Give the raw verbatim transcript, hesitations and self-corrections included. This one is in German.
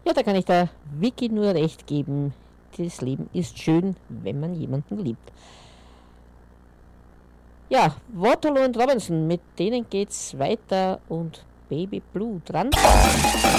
Ja, da kann ich der Vicky nur recht geben. Das Leben ist schön, wenn man jemanden liebt. Ja, Waterloo und Robinson, mit denen geht's weiter und Baby Blue dran.